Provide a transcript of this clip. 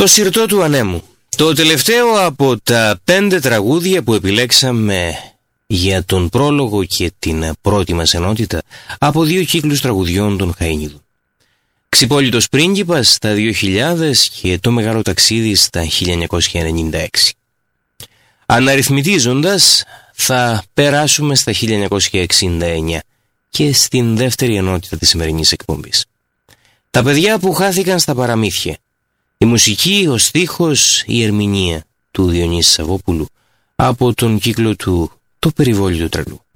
Το Συρτό του Ανέμου. Το τελευταίο από τα 5 τραγούδια που επιλέξαμε για τον πρόλογο και την πρώτη μας ενότητα από 2 κύκλους τραγουδιών των Χαΐνιδων. Ξυπόλυτος πρίγκιπας στα 2000 και το μεγάλο ταξίδι στα 1996. Αναριθμητίζοντας θα περάσουμε στα 1969 και στην δεύτερη ενότητα της σημερινής εκπομπής. Τα παιδιά που χάθηκαν στα παραμύθια. Η μουσική, ο στίχος, η ερμηνεία του Διονύση Σαββόπουλου από τον κύκλο του «Το περιβόλι του τρελού».